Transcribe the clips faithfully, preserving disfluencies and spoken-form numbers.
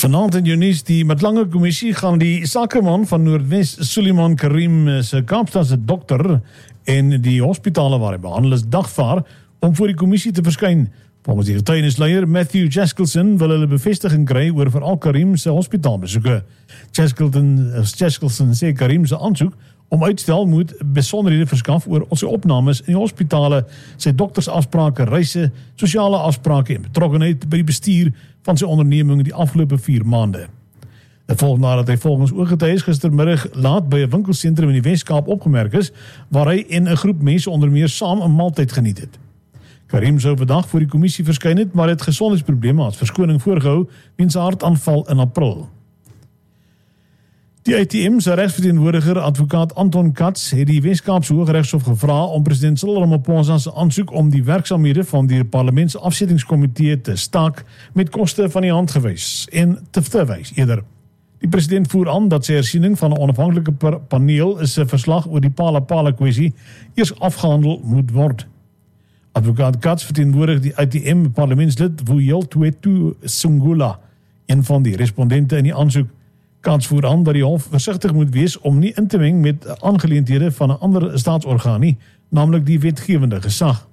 Vanaand in jou nuus, die Madlanga Kommissie gaan die sakeman van Noordwes, Suleiman Karim, se Kaapstadse dokter en die hospitale waar hy behandel is dagvaar om voor die kommissie te verskyn. Volgens die getuienisleier Matthew Chaskelson wil hulle bevestiging kry oor veral Karim se hospitaalbesoeke. Chaskelson, Chaskelson sê Karim se aansoek om uitstel moet besonderhede verskaf oor sy opnames in die hospitale, sy doktersafsprake, reise, sosiale afsprake en betrokkenheid by die bestuur van sy onderneming die afgelope vier maande. Dit volg nadat hy volgens ooggetuies gistermiddag laat by 'n winkelsentrum in die Wes-Kaap opgemerk is, waar hy en 'n groep mense onder meer saam 'n maaltyd geniet het. Karim sou vandag voor die kommissie verskyn het, maar het gesondheidsprobleme as verskoning voorgehou weens 'n hartaanval in April. Die I T M se regsverteenwoordiger advokaat Anton Katz het die Wes-Kaapse Hooggeregshof gevra om president Cyril Ramaphosa se aansoek om die werksaamhede van die parlement se afsettingskomitee te staak met koste van die hand gewys en te verwys eerder. Die president voer aan dat sy hersiening van 'n onafhanklike paneel is 'n verslag oor die Pala-Pala kwessie eers afgehandel moet word. Advokaat Katz verteenwoordig die I T M parlementslid Vuyel Tuetu Sungula, een van die respondente in die aansoek. Katz voer aan dat die hof versigtig moet wees om nie in te meng met aangeleenthede van 'n ander staatsorgaan nie, naamlik die wetgewende gesag.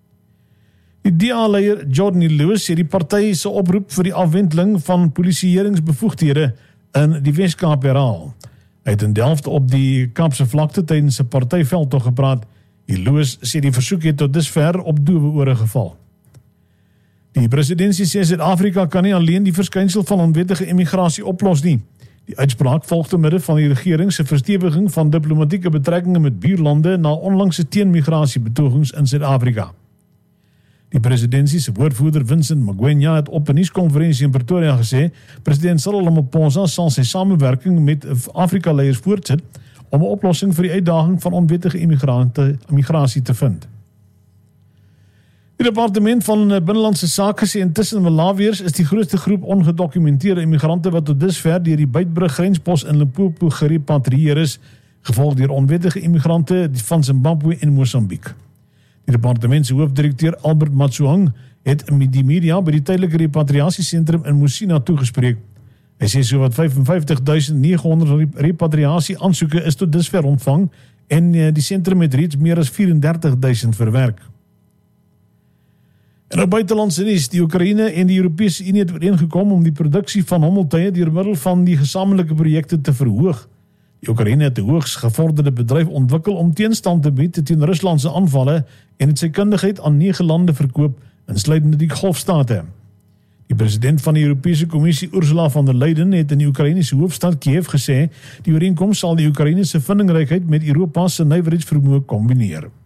Die D A-leier Jordan Lewis het die party se oproep vir die afwendeling van polisieeringsbevoegdhede in die Wes-Kaap herhaal. Hy het in Delft op die Kaapse vlakte tydens 'n partyveldtog gepraat. Die Lewis sê die versoek het tot dusver op doewe ore geval. Die presidentsie sê Suid-Afrika kan nie alleen die verskynsel van onwettige immigrasie oplos nie. Die uitspraak volg te midde van die regering se verstewiging van diplomatieke betrekkinge met buurlande na onlangse teenmigrasiebetogings in Suid-Afrika. Die presidentsie se woordvoerder Vincent Magwenya het op 'n nuuskonferensie in Pretoria gesê, president Cyril Ramaphosa sal sy samewerking met Afrika-leiers voortsit om 'n oplossing vir die uitdaging van onwettige immigrante immigrasie te vind. Die departement van Binnelandse Sake sê intussen Malawiërs is die grootste groep ongedokumenteerde immigrante wat tot dusver deur die Beitbrug grenspos in Limpopo gerepatrieer is, gevolg deur onwettige immigrante van Zimbabwe en Mosambiek. Die departement se hoofdirekteur Albert Matsuang het die media by die tydelike repatriasiesentrum in Musina toegespreek. Hy sê sowat vyfenvyftig duisend nege honderd repatriasie aansoeke is tot dusver ontvang en die sentrum het reeds meer as vyf-en-dertig duisend verwerk. En op buitelandse nuus, die Oekraïne en die Europese Unie het ooreengekom om die produksie van hommeltuie deur middel van die gesamentlike projekte te verhoog. Die Oekraïne het 'n hoogs gevorderde bedryf ontwikkel om teenstand te bied teen Rusland se aanvalle en het sy kundigheid aan nege lande verkoop, insluitende die Golfstate. Die president van die Europese Kommissie, Ursula von der Leyen, het in die Oekraïnese hoofstad Kiev gesê, die ooreenkoms sal die Oekraïne se vindingrykheid met Europa se nywerheidsvermoë kombineer.